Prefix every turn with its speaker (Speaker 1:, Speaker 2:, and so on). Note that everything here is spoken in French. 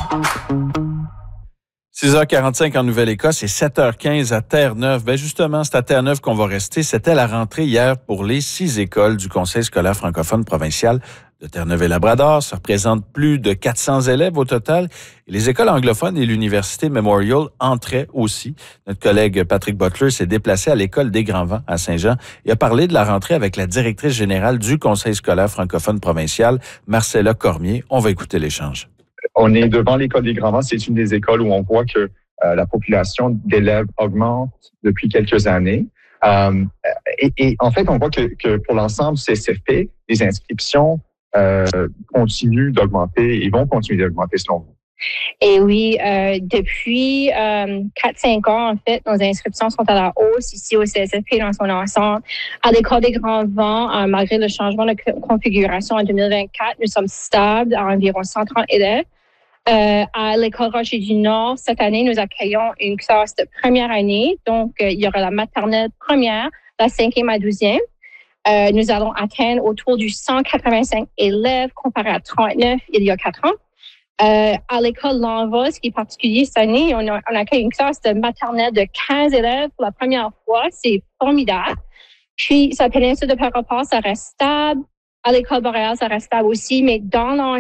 Speaker 1: 6h45 en Nouvelle-Écosse et 7h15 à Terre-Neuve. Ben justement, c'est à Terre-Neuve qu'on va rester. C'était la rentrée hier pour les 6 écoles du Conseil scolaire francophone provincial de Terre-Neuve et Labrador. Ça représente plus de 400 élèves au total. Et les écoles anglophones et l'Université Memorial entraient aussi. Notre collègue Patrick Butler s'est déplacé à l'école des Grands-Vents à Saint-Jean et a parlé de la rentrée avec la directrice générale du Conseil scolaire francophone provincial, Marcella Cormier. On va écouter l'échange.
Speaker 2: On est devant l'école des Grands-Vents. C'est une des écoles où on voit que la population d'élèves augmente depuis quelques années. Et en fait, on voit que pour l'ensemble, c'est fait. Les inscriptions continuent d'augmenter et vont continuer d'augmenter selon vous.
Speaker 3: Et oui, depuis 4-5 ans, en fait, nos inscriptions sont à la hausse ici au CSFP dans son ensemble. À l'école des Grands-Vents, malgré le changement de configuration en 2024, nous sommes stables à environ 130 élèves. À l'école Rocher du Nord, cette année, nous accueillons une classe de première année. Donc, il y aura la maternelle première, la 5e à 12e. Nous allons atteindre autour du 185 élèves comparé à 39 il y a 4 ans. À l'école Lanva, ce qui est particulier cette année, on accueille une classe de maternelle de 15 élèves pour la première fois. C'est formidable. Puis, sa péninsule de Port-au-Prince, ça reste stable. À l'école boréale, ça reste stable aussi. Mais dans